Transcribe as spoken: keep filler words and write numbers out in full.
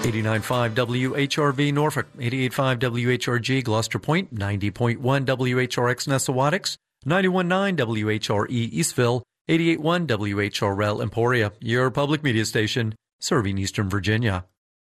eighty-nine point five W H R V Norfolk, eighty-eight point five W H R G Gloucester Point, ninety point one W H R X Nessawadox, ninety-one point nine W H R E Eastville, eighty-eight point one W H R L Emporia, your public media station serving Eastern Virginia.